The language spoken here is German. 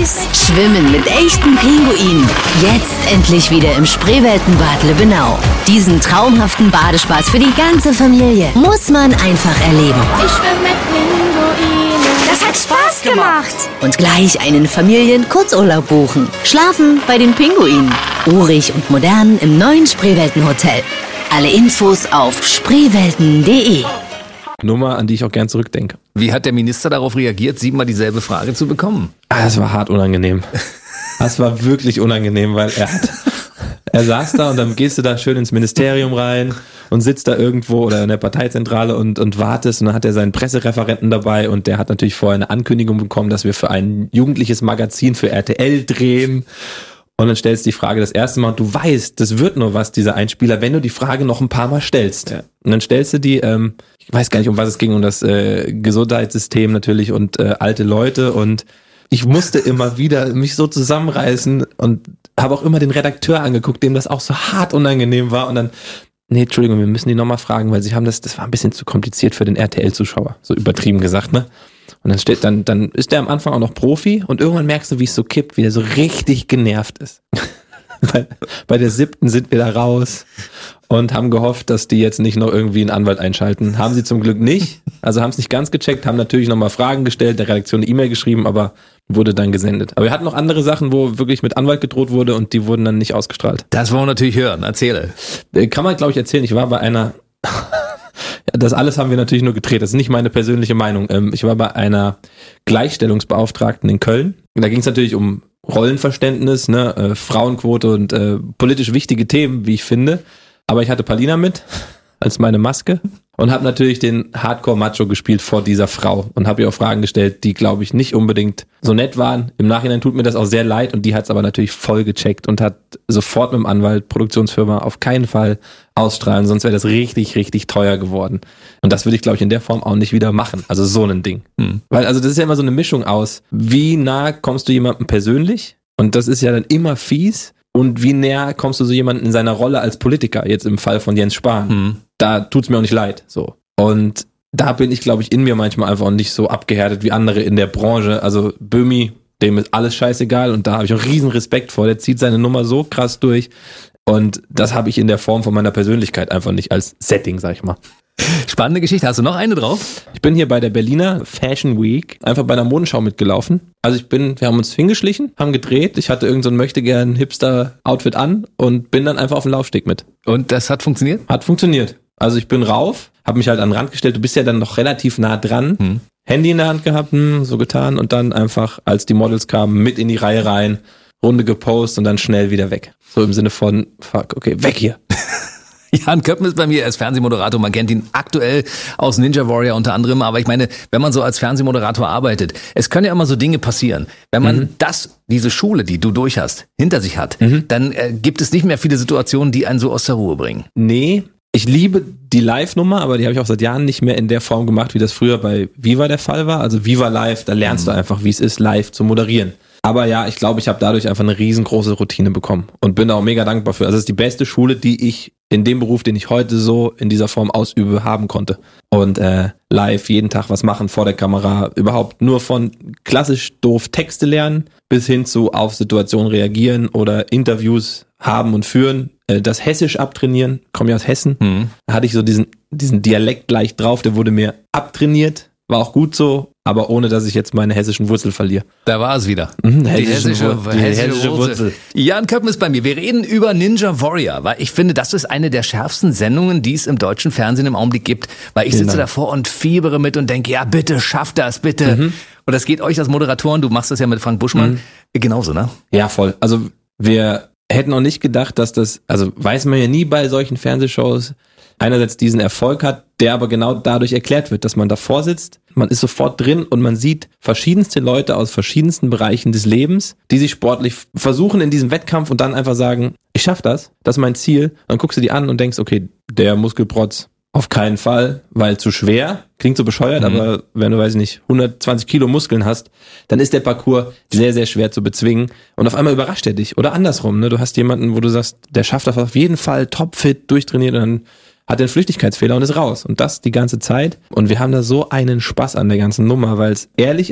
süß. Schwimmen mit echten Pinguinen. Jetzt endlich wieder im Spreeweltenbad Lübbenau. Diesen traumhaften Badespaß für die ganze Familie muss man einfach erleben. Ich schwimme mit Pinguinen. Das hat Spaß gemacht. Und gleich einen Familien-Kurzurlaub buchen. Schlafen bei den Pinguinen. Urig und modern im neuen Spreeweltenhotel. Alle Infos auf spreewelten.de. Nummer, an die ich auch gern zurückdenke. Wie hat der Minister darauf reagiert, 7-mal dieselbe Frage zu bekommen? Das war hart unangenehm. Das war wirklich unangenehm, weil er saß da und dann gehst du da schön ins Ministerium rein und sitzt da irgendwo oder in der Parteizentrale und wartest und dann hat er seinen Pressereferenten dabei und der hat natürlich vorher eine Ankündigung bekommen, dass wir für ein jugendliches Magazin für RTL drehen. Und dann stellst du die Frage das erste Mal und du weißt, das wird nur was, dieser Einspieler, wenn du die Frage noch ein paar Mal stellst. Ja. Und dann stellst du die, ich weiß gar nicht, um was es ging, um das Gesundheitssystem natürlich und alte Leute und ich musste immer wieder mich so zusammenreißen und habe auch immer den Redakteur angeguckt, dem das auch so hart unangenehm war und dann, nee, Entschuldigung, wir müssen die nochmal fragen, weil sie haben das war ein bisschen zu kompliziert für den RTL-Zuschauer, so übertrieben gesagt, ne? Und dann ist der am Anfang auch noch Profi und irgendwann merkst du, wie es so kippt, wie er so richtig genervt ist. Bei der 7. sind wir da raus und haben gehofft, dass die jetzt nicht noch irgendwie einen Anwalt einschalten. Haben sie zum Glück nicht, also haben es nicht ganz gecheckt, haben natürlich nochmal Fragen gestellt, der Redaktion eine E-Mail geschrieben, aber wurde dann gesendet. Aber wir hatten noch andere Sachen, wo wirklich mit Anwalt gedroht wurde und die wurden dann nicht ausgestrahlt. Das wollen wir natürlich hören, erzähle. Kann man, glaube ich, erzählen, ich war bei einer... Das alles haben wir natürlich nur gedreht. Das ist nicht meine persönliche Meinung. Ich war bei einer Gleichstellungsbeauftragten in Köln. Da ging es natürlich um Rollenverständnis, ne, Frauenquote und politisch wichtige Themen, wie ich finde. Aber ich hatte Palina mit als meine Maske und habe natürlich den Hardcore-Macho gespielt vor dieser Frau und habe ihr auch Fragen gestellt, die, glaube ich, nicht unbedingt so nett waren. Im Nachhinein tut mir das auch sehr leid und die hat es aber natürlich voll gecheckt und hat sofort mit dem Anwalt, Produktionsfirma, auf keinen Fall ausstrahlen, sonst wäre das richtig, richtig teuer geworden. Und das würde ich, glaube ich, in der Form auch nicht wieder machen. Also so ein Ding. Weil, also das ist ja immer so eine Mischung aus, wie nah kommst du jemandem persönlich? Und das ist ja dann immer fies. Und wie näher kommst du so jemanden in seiner Rolle als Politiker, jetzt im Fall von Jens Spahn? Da tut's mir auch nicht leid. So. Und da bin ich, glaube ich, in mir manchmal einfach auch nicht so abgehärtet wie andere in der Branche. Also Böhmi, dem ist alles scheißegal und da habe ich auch riesen Respekt vor. Der zieht seine Nummer so krass durch. Und das habe ich in der Form von meiner Persönlichkeit einfach nicht als Setting, sag ich mal. Spannende Geschichte. Hast du noch eine drauf? Ich bin hier bei der Berliner Fashion Week einfach bei einer Modenschau mitgelaufen. Also wir haben uns hingeschlichen, haben gedreht. Ich hatte irgend so ein möchtegern Hipster-Outfit an und bin dann einfach auf den Laufsteg mit. Und das hat funktioniert? Hat funktioniert. Also ich bin rauf, habe mich halt an den Rand gestellt. Du bist ja dann noch relativ nah dran. Handy in der Hand gehabt, so getan und dann einfach, als die Models kamen, mit in die Reihe rein, Runde gepostet und dann schnell wieder weg. So im Sinne von, fuck, okay, weg hier. Jan Köppen ist bei mir als Fernsehmoderator. Man kennt ihn aktuell aus Ninja Warrior unter anderem. Aber ich meine, wenn man so als Fernsehmoderator arbeitet, es können ja immer so Dinge passieren. Wenn man diese Schule, die du durch hast, hinter sich hat, dann gibt es nicht mehr viele Situationen, die einen so aus der Ruhe bringen. Nee, ich liebe die Live-Nummer, aber die habe ich auch seit Jahren nicht mehr in der Form gemacht, wie das früher bei Viva der Fall war. Also Viva Live, da lernst du einfach, wie es ist, live zu moderieren. Aber ja, ich glaube, ich habe dadurch einfach eine riesengroße Routine bekommen und bin da auch mega dankbar für. Also es ist die beste Schule, die ich in dem Beruf, den ich heute so in dieser Form ausübe, haben konnte. Und live jeden Tag was machen vor der Kamera, überhaupt nur von klassisch doof Texte lernen bis hin zu auf Situationen reagieren oder Interviews haben und führen. Das Hessisch abtrainieren, komme ja aus Hessen. Da hatte ich so diesen Dialekt gleich drauf, der wurde mir abtrainiert. War auch gut so, aber ohne, dass ich jetzt meine hessischen Wurzel verliere. Da war es wieder. Die hessische Wurzel. Jan Köppen ist bei mir. Wir reden über Ninja Warrior, weil ich finde, das ist eine der schärfsten Sendungen, die es im deutschen Fernsehen im Augenblick gibt. Weil ich sitze davor und fiebere mit und denke, ja bitte, schaff das, bitte. Und das geht euch als Moderatoren, du machst das ja mit Frank Buschmann, genauso, ne? Ja, voll. Also wir hätten auch nicht gedacht, dass das, also weiß man ja nie bei solchen Fernsehshows, einerseits diesen Erfolg hat, der aber genau dadurch erklärt wird, dass man davor sitzt, man ist sofort drin und man sieht verschiedenste Leute aus verschiedensten Bereichen des Lebens, die sich sportlich versuchen in diesem Wettkampf und dann einfach sagen, ich schaff das ist mein Ziel. Dann guckst du die an und denkst, okay, der Muskelprotz auf keinen Fall, weil zu schwer, klingt so bescheuert, aber wenn du, weiß ich nicht, 120 Kilo Muskeln hast, dann ist der Parcours sehr, sehr schwer zu bezwingen und auf einmal überrascht er dich. Oder andersrum, ne? Du hast jemanden, wo du sagst, der schafft das auf jeden Fall topfit, durchtrainiert und dann hat er einen Flüchtigkeitsfehler und ist raus. Und das die ganze Zeit. Und wir haben da so einen Spaß an der ganzen Nummer, weil es ehrlich